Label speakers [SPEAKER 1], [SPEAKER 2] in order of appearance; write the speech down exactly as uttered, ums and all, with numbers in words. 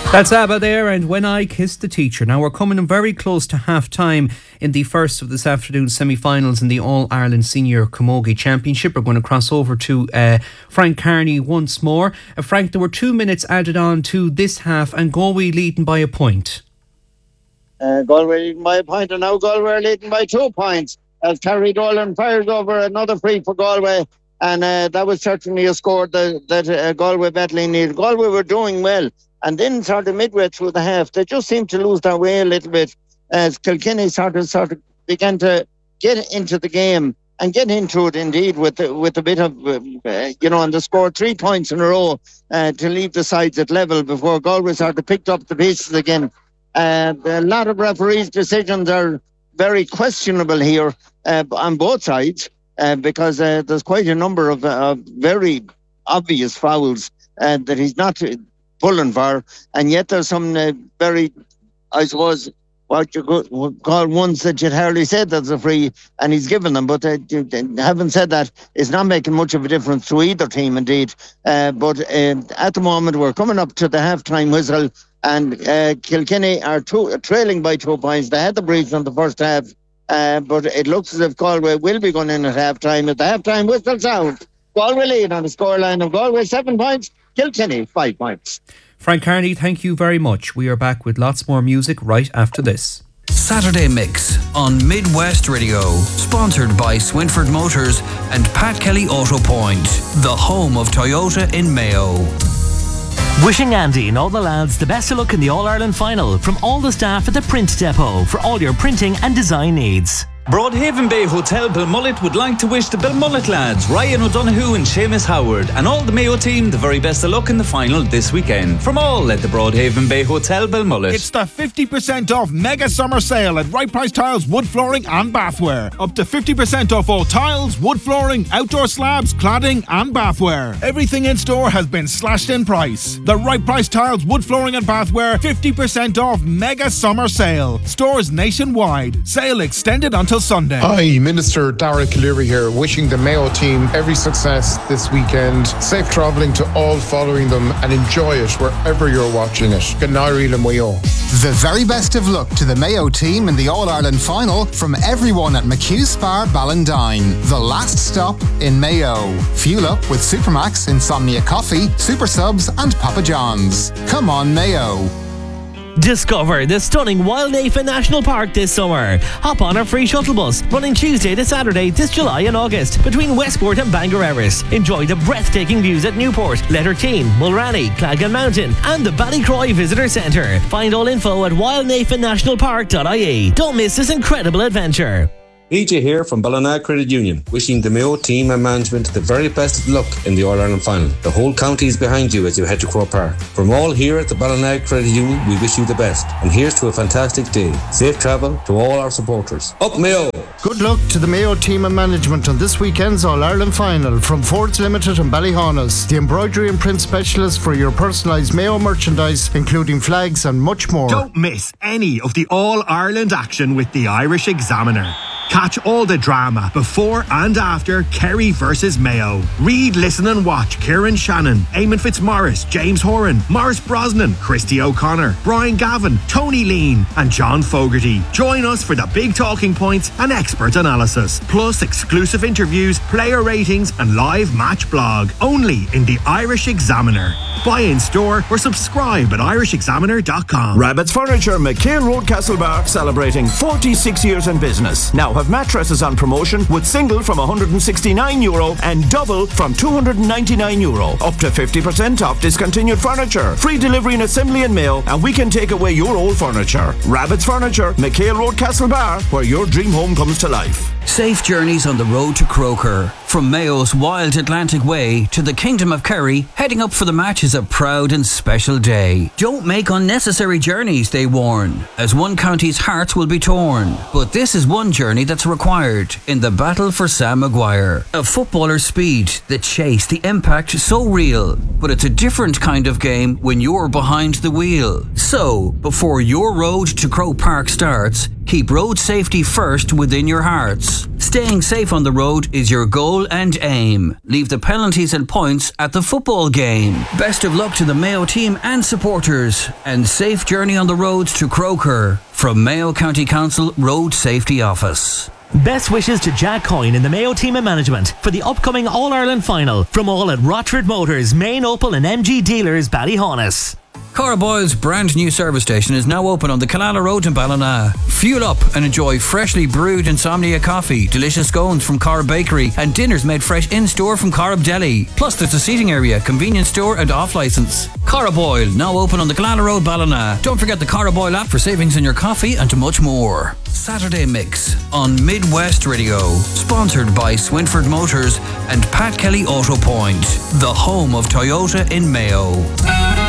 [SPEAKER 1] That's ABBA there, and When I Kissed the Teacher. Now we're coming in very close to half-time in the first of this afternoon's semi-finals in the All-Ireland Senior Camogie Championship. We're going to cross over to uh, Frank Carney once more. Uh, Frank, there were two minutes added on to this half and Galway leading by a point.
[SPEAKER 2] Uh, Galway leading by a point, and now Galway are leading by two points as Kerry Dolan fires over another free for Galway, and uh, that was certainly a score that, that uh, Galway badly needed. Galway were doing well, and then sort of midway through the half, they just seemed to lose their way a little bit as Kilkenny sort of sort of began to get into the game and get into it indeed with with a bit of, uh, you know, and they scored three points in a row uh, to leave the sides at level before Galway sort of picked up the pieces again. Uh, a lot of referees' decisions are very questionable here uh, on both sides uh, because uh, there's quite a number of uh, very obvious fouls uh, that he's not pulling for, and yet there's some uh, very, I suppose, what you could call ones that you'd hardly say that's a free, and he's given them. But uh, having said that, it's not making much of a difference to either team, indeed. Uh, but uh, at the moment, we're coming up to the half-time whistle, and uh, Kilkenny are two, trailing by two points. They had the breach in the first half, uh, but it looks as if Galway will be going in at half-time. At the half-time whistle sound, Galway lead on the scoreline of Galway seven points, Kilkenny five points.
[SPEAKER 1] Frank Carney, thank you very much. We are back with lots more music right after this.
[SPEAKER 3] Saturday Mix on Midwest Radio, sponsored by Swinford Motors and Pat Kelly Auto Point, the home of Toyota in Mayo.
[SPEAKER 4] Wishing Andy and all the lads the best of luck in the All-Ireland final from all the staff at the Print Depot for all your printing and design needs.
[SPEAKER 5] Broadhaven Bay Hotel Belmullet would like to wish the Belmullet lads, Ryan O'Donoghue and Seamus Howard, and all the Mayo team the very best of luck in the final this weekend. From all at the Broadhaven Bay Hotel Belmullet.
[SPEAKER 6] It's the fifty percent off mega summer sale at Right Price Tiles, wood flooring and bathware. Up to fifty percent off all tiles, wood flooring, outdoor slabs, cladding and bathware. Everything in store has been slashed in price. The Right Price Tiles, wood flooring and bathware, fifty percent off mega summer sale. Stores nationwide. Sale extended until Sunday.
[SPEAKER 7] Hi, Minister Dara Cleary here, wishing the Mayo team every success this weekend. Safe travelling to all following them and enjoy it wherever you're watching it. Good night, Mayo.
[SPEAKER 8] The very best of luck to the Mayo team in the All-Ireland final from everyone at McHugh Spar Ballindine, the last stop in Mayo. Fuel up with Supermax, Insomnia Coffee, Super Subs and Papa John's. Come on, Mayo.
[SPEAKER 4] Discover the stunning Wildnafen National Park this summer. Hop on our free shuttle bus running Tuesday to Saturday this July and August between Westport and Bangor Erris. Enjoy the breathtaking views at Newport, Letterkeem, Mulranny, Clagan Mountain and the Ballycroy Visitor Centre. Find all info at wildnafen national park dot I E. Don't miss this incredible adventure.
[SPEAKER 9] P J here from Ballina Credit Union, wishing the Mayo team and management the very best of luck in the All-Ireland final. The whole county is behind you as you head to Croke Park. From all here at the Ballina Credit Union, we wish you the best. And here's to a fantastic day. Safe travel to all our supporters. Up Mayo!
[SPEAKER 10] Good luck to the Mayo team and management on this weekend's All-Ireland final from Fords Limited and Ballyhaunis, the embroidery and print specialist for your personalised Mayo merchandise, including flags and much more.
[SPEAKER 11] Don't miss any of the All-Ireland action with the Irish Examiner. Catch all the drama before and after Kerry versus Mayo. Read, listen and watch Kieran Shannon, Eamon Fitzmaurice, James Horan, Maurice Brosnan, Christy O'Connor, Brian Gavin, Tony Lean and John Fogarty. Join us for the big talking points and expert analysis, plus exclusive interviews, player ratings and live match blog. Only in the Irish Examiner. Buy in store or subscribe at irish examiner dot com.
[SPEAKER 12] Rabbit's Furniture, McHale Road, Castlebar, celebrating forty-six years in business. Now have mattresses on promotion with single from one hundred sixty-nine euro and double from two hundred ninety-nine euro. Up to fifty percent off discontinued furniture. Free delivery and assembly in Mayo, and we can take away your old furniture. Rabbit's Furniture, McHale Road, Castlebar, where your dream home comes to life.
[SPEAKER 3] Safe journeys on the road to Croker. From Mayo's Wild Atlantic Way to the Kingdom of Kerry, heading up for the match is a proud and special day. Don't make unnecessary journeys, they warn, as one county's hearts will be torn. But this is one journey that's required in the battle for Sam Maguire. A footballer's speed, the chase, the impact, so real. But it's a different kind of game when you're behind the wheel. So, before your road to Croke Park starts, keep road safety first within your hearts. Staying safe on the road is your goal and aim. Leave the penalties and points at the football game. Best of luck to the Mayo team and supporters, and safe journey on the roads to Croker from Mayo County Council Road Safety Office.
[SPEAKER 4] Best wishes to Jack Coyne in the Mayo team and management for the upcoming All-Ireland final from all at Rochford Motors, Main Opel and M G Dealers, Ballyhonus.
[SPEAKER 3] Cara Boyle's brand new service station is now open on the Killala Road in Ballina. Fuel up and enjoy freshly brewed Insomnia coffee, delicious scones from Cara Bakery, and dinners made fresh in-store from Corrib Deli. Plus there's a seating area, convenience store and off-licence. Cara Boyle, now open on the Killala Road, Ballina. Don't forget the Cara Boyle app for savings in your coffee and much more. Saturday Mix on Midwest Radio, sponsored by Swinford Motors and Pat Kelly Auto Point, the home of Toyota in Mayo.